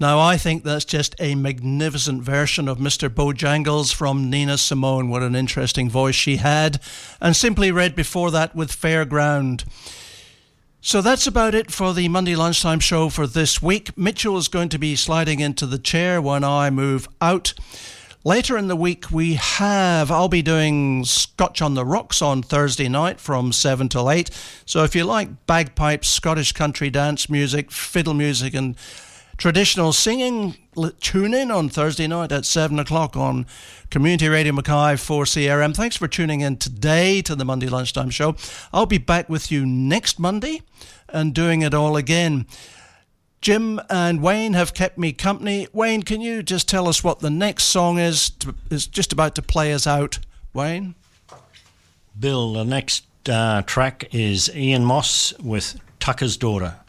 Now, I think that's just a magnificent version of Mr. Bojangles from Nina Simone. What an interesting voice she had. And Simply Red before that with Fairground. So that's about it for the Monday Lunchtime Show for this week. Mitchell is going to be sliding into the chair when I move out. Later in the week, I'll be doing Scotch on the Rocks on Thursday night from 7 till 8. So if you like bagpipes, Scottish country dance music, fiddle music and traditional singing, tune in on Thursday night at 7 o'clock on Community Radio Mackay 4CRM. Thanks for tuning in today to the Monday Lunchtime Show. I'll be back with you next Monday and doing it all again. Jim and Wayne have kept me company. Wayne, can you just tell us what the next song is just about to play us out? Wayne? Bill, the next track is Ian Moss with Tucker's Daughter.